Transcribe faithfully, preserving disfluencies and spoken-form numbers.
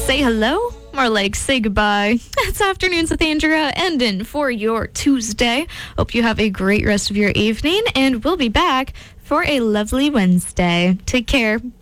say hello, more like say goodbye. It's Afternoons with Andrea, ending for your Tuesday. Hope you have a great rest of your evening, and we'll be back for a lovely Wednesday. Take care.